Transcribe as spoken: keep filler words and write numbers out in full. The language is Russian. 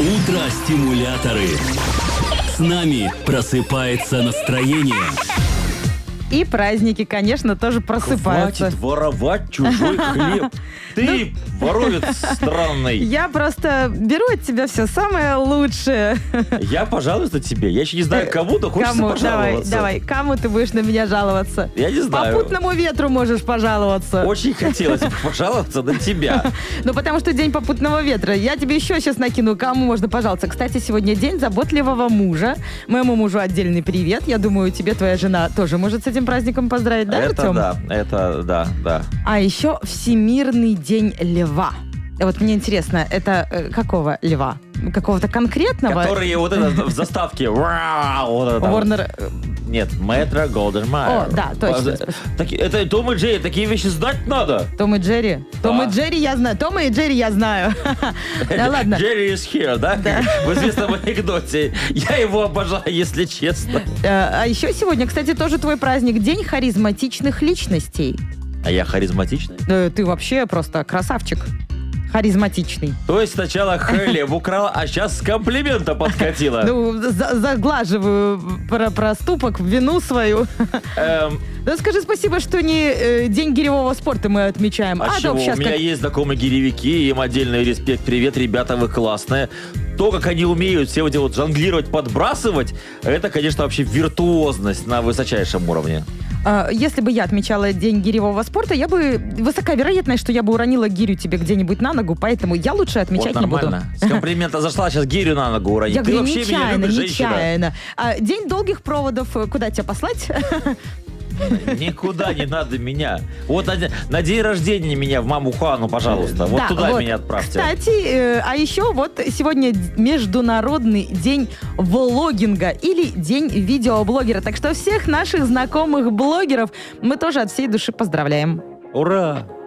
Утро-стимуляторы. С нами просыпается настроение. И праздники, конечно, тоже просыпаются. Хватит воровать чужой хлеб. Ты воровец странный. Я просто беру от тебя все самое лучшее. Я пожалуйста тебе. Я еще не знаю, кому, но хочется Кому? пожаловаться. Давай, давай. Кому ты будешь на меня жаловаться? Я не знаю. Попутному ветру можешь пожаловаться. Очень хотелось бы пожаловаться на тебя. Ну, потому что день попутного ветра. Я тебе еще сейчас накину, кому можно пожаловаться. Кстати, сегодня день заботливого мужа. Моему мужу отдельный привет. Я думаю, тебе твоя жена тоже может с этим праздником поздравить, да, Это Артем? да, это да, да. А еще Всемирный день льва. Вот мне интересно, это э, какого льва? Какого-то конкретного? Которые вот это в заставке. Вау, вот это там. Warner... э, Нет, Метро Голден Майер. О, да, точно. Таки- Это Том и Джерри, такие вещи знать надо. Том и Джерри? Том и Джерри я знаю. Тома и Джерри я знаю. Да ладно. Джерри is here, да? В известном анекдоте. Я его обожаю, если честно. Э, А еще сегодня, кстати, тоже твой праздник. День харизматичных личностей. А я харизматичный? Э, Ты вообще просто красавчик. Харизматичный. То есть сначала хлеб украла, а сейчас с комплимента подкатила. Ну, за- заглаживаю про проступок, вину свою. Эм, Да скажи спасибо, что не э, день гиревого спорта мы отмечаем. а то чего? щас У меня как- есть знакомые гиревики, им отдельный респект. Привет, ребята, вы классные. То, как они умеют все вот эти вот жонглировать, подбрасывать, это, конечно, вообще виртуозность на высочайшем уровне. А, Если бы я отмечала день гиревого спорта, я бы... Высока вероятность, что я бы уронила гирю тебе где-нибудь на ногу, поэтому я лучше отмечать Вот не буду. нормально. С комплимента зашла, сейчас гирю на ногу уронить. Я Ты говорю, вообще меня нечаянно, любишь, женщина? нечаянно. А, День долгих проводов. Куда тебя послать? Никуда не надо меня. Вот на, де- на день рождения меня в маму Хуану, пожалуйста. Вот Да, туда вот. меня отправьте. Кстати, э, а еще вот сегодня Международный день влогинга или день видеоблогера. Так что всех наших знакомых блогеров мы тоже от всей души поздравляем. Ура!